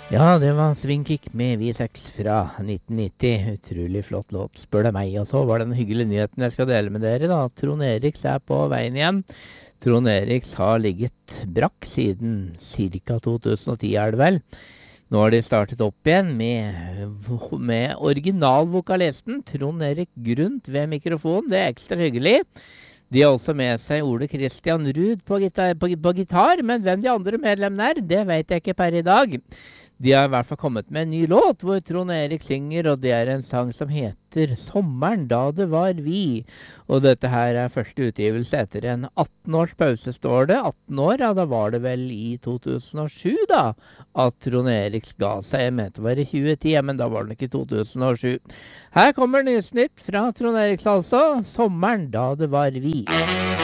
Ja, det var Swingkick med V6 fra 1990. Utrolig flott låt, spør det meg. Og så var det den hyggelige nyheten jeg skal dele med dere, da. Trond Eriks er på veien igjen. Trond Eriks har ligget brakk siden ca. 2010, er det vel. Nå har de startet opp igjen med originalvokalisten Trond Erik Grundt ved mikrofonen. Det er ekstra hyggelig. De har også med seg Ole Christian Ruud på gitar, men hvem de andre medlemmene er, det vet jeg ikke per i dag. De har i hvert fall kommet med en ny låt hvor Trond Erik synger, og det er en sang som heter Sommeren da det var vi. Og dette her er første utgivelse etter en 18 års pause, står det. 18 år, ja, da var det vel i 2007 da, at Trond Erik ga seg. Jeg mente det var i 2010, men da var det ikke i 2007. Her kommer Nysnytt fra Trond Eriks altså. Sommeren da det var vi.